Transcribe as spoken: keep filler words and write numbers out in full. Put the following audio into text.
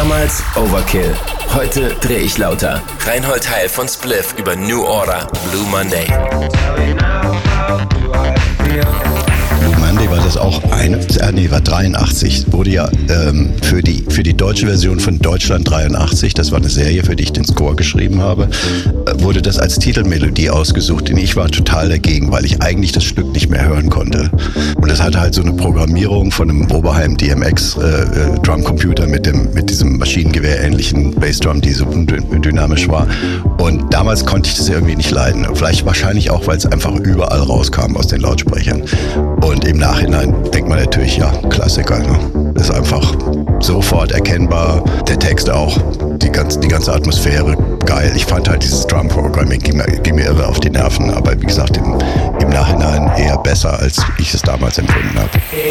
Damals Overkill. Heute dreh ich lauter. Reinhold Heil von Spliff über New Order, Blue Monday. Blue Monday war das auch eine, äh, nee, war dreiundachtzig. Wurde ja ähm, für die für die deutsche Version von Deutschland dreiundachtzig, das war eine Serie, für die ich den Score geschrieben habe, äh, wurde das als Titelmelodie ausgesucht. Und ich war total dagegen, weil ich eigentlich das Stück nicht mehr hören konnte. Und das hatte halt so eine Programmierung von einem Oberheim D M X äh, äh, Drumcomputer mit dem mit diesem Maschinengewehr-ähnlichen Bassdrum, die so dynamisch war. Und damals konnte ich das irgendwie nicht leiden. Vielleicht wahrscheinlich auch, weil es einfach überall rauskam aus den Lautsprechern. Und im Nachhinein denkt man natürlich, ja, Klassiker. Ne? Das ist einfach sofort erkennbar. Der Text auch, die ganze, die ganze Atmosphäre, geil. Ich fand halt dieses Drum-Programming ging, ging mir irre auf die Nerven. Aber wie gesagt, im, im Nachhinein eher besser, als ich es damals empfunden habe.